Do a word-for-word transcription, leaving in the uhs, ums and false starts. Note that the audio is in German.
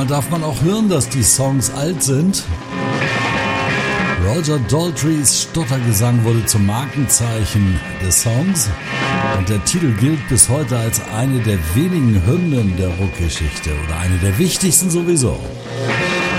Manchmal darf man auch hören, dass die Songs alt sind. Roger Daltrys Stottergesang wurde zum Markenzeichen des Songs und der Titel gilt bis heute als eine der wenigen Hymnen der Rockgeschichte oder eine der wichtigsten sowieso.